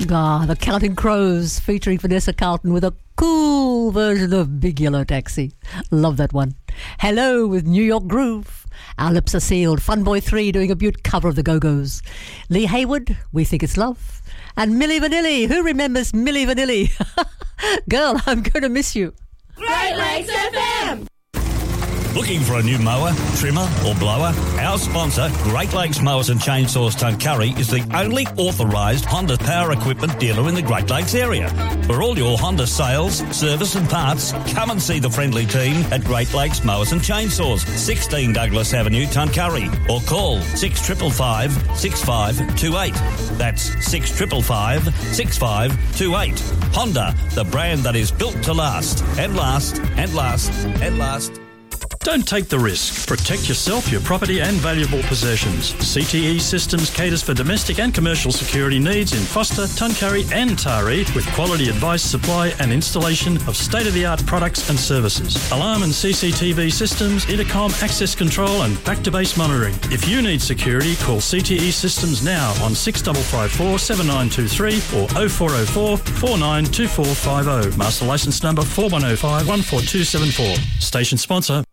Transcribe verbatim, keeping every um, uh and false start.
Ah, the Counting Crows featuring Vanessa Carlton with a cool version of Big Yellow Taxi. Love that one. Hello with New York Groove. Our Lips Are Sealed. Funboy three doing a beaut cover of the Go-Go's. Lee Hayward, We Think It's Love. And Milli Vanilli. Who remembers Milli Vanilli? Girl, I'm going to miss you. Great Lakes F M. Looking for a new mower, trimmer or blower? Our sponsor, Great Lakes Mowers and Chainsaws Tuncurry, is the only authorised Honda power equipment dealer in the Great Lakes area. For all your Honda sales, service and parts, come and see the friendly team at Great Lakes Mowers and Chainsaws, sixteen Douglas Avenue, Tuncurry, or call six five five, six five two eight. That's six five five, six five two eight. Honda, the brand that is built to last, and last, and last, and last. Don't take the risk. Protect yourself, your property and valuable possessions. C T E Systems caters for domestic and commercial security needs in Foster, Tuncurry and Taree with quality advice, supply and installation of state-of-the-art products and services. Alarm and C C T V systems, intercom, access control and back-to-base monitoring. If you need security, call C T E Systems now on six five five four, seven nine two three or oh four oh four, four nine two four five oh. Master licence number four one oh five, one four two seven four. Station sponsor,